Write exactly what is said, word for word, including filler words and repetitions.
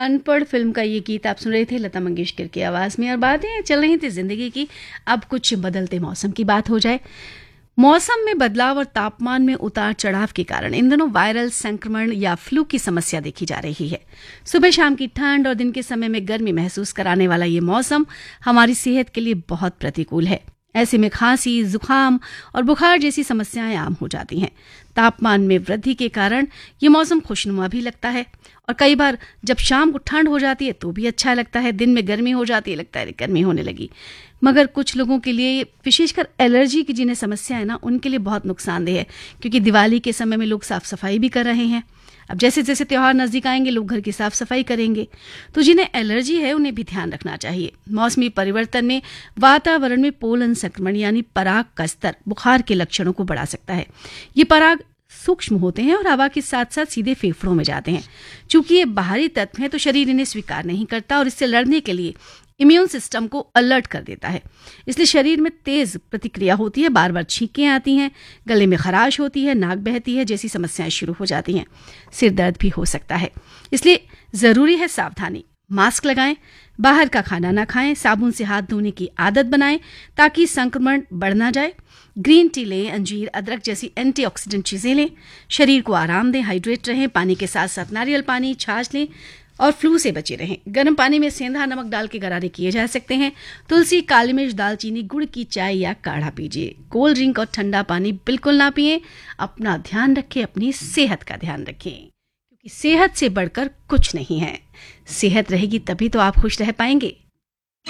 अनपढ़ फिल्म का ये गीत आप सुन रहे थे लता मंगेशकर की आवाज़ में। और बातें चल रही थी ज़िंदगी की। अब कुछ बदलते मौसम की बात हो जाए। मौसम में बदलाव और तापमान में उतार चढ़ाव के कारण इन दिनों वायरल संक्रमण या फ्लू की समस्या देखी जा रही है। सुबह शाम की ठंड और दिन के समय में गर्मी महसूस कराने वाला ये मौसम हमारी सेहत के लिए बहुत प्रतिकूल है। ऐसे में खांसी, जुकाम और बुखार जैसी समस्याएं आम हो जाती हैं। तापमान में वृद्धि के कारण ये मौसम खुशनुमा भी लगता है और कई बार जब शाम को ठंड हो जाती है तो भी अच्छा लगता है। दिन में गर्मी हो जाती है, लगता है गर्मी होने लगी। मगर कुछ लोगों के लिए, विशेषकर एलर्जी की जिन्हें समस्या है ना, उनके लिए बहुत नुकसानदेह है, क्योंकि दिवाली के समय में लोग साफ सफाई भी कर रहे हैं। अब जैसे जैसे त्योहार नजदीक आएंगे लोग घर की साफ सफाई करेंगे, तो जिन्हें एलर्जी है उन्हें भी ध्यान रखना चाहिए। मौसमी परिवर्तन में वातावरण में पोलन संक्रमण यानी पराग का स्तर बुखार के लक्षणों को बढ़ा सकता है। ये पराग सूक्ष्म होते हैं और हवा के साथ साथ सीधे फेफड़ों में जाते हैं। चूंकि ये बाहरी तत्व हैं तो शरीर इन्हें स्वीकार नहीं करता और इससे लड़ने के लिए इम्यून सिस्टम को अलर्ट कर देता है। इसलिए शरीर में तेज प्रतिक्रिया होती है, बार बार छींकें आती हैं, गले में खराश होती है, नाक बहती है जैसी समस्याएं शुरू हो जाती हैं। सिर दर्द भी हो सकता है। इसलिए जरूरी है सावधानी। मास्क लगाएं, बाहर का खाना ना खाएं, साबुन से हाथ धोने की आदत बनाएं ताकि संक्रमण बढ़ ना जाए। ग्रीन टी लें, अंजीर, अदरक जैसी एंटीऑक्सीडेंट चीजें लें। शरीर को आराम दें, हाइड्रेट रहें। पानी के साथ साथ नारियल पानी, छाछ लें और फ्लू से बचे रहें। गर्म पानी में सेंधा नमक डाल के गरारे किए जा सकते हैं। तुलसी, काली मिर्च, दालचीनी, गुड़ की चाय या काढ़ा पीजिए। कोल्ड ड्रिंक और ठंडा पानी बिल्कुल ना पिएं। अपना ध्यान रखें, अपनी सेहत का ध्यान रखें, क्योंकि सेहत से बढ़कर कुछ नहीं है। सेहत रहेगी तभी तो आप खुश रह पाएंगे।